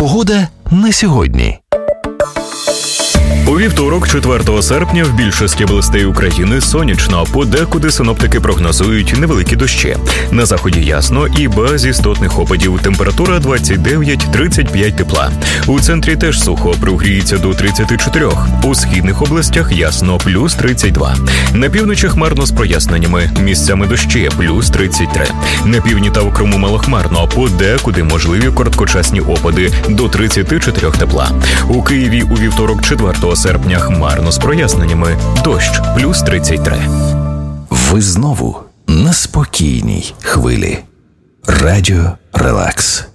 Погода на сьогодні. У вівторок, 4 серпня, в більшості областей України сонячно, подекуди синоптики прогнозують невеликі дощі. На заході ясно і без істотних опадів. Температура 29-35 тепла. У центрі теж сухо, прогріється до 34. У східних областях ясно, плюс 32. На півночі хмарно з проясненнями, місцями дощі, плюс 33. На півдні та в Криму малохмарно, подекуди можливі короткочасні опади, до 34 тепла. У Києві у вівторок, 4 серпня, хмарно з проясненнями, дощ, плюс 33. Ви знову на спокійній хвилі. Радіо Релакс.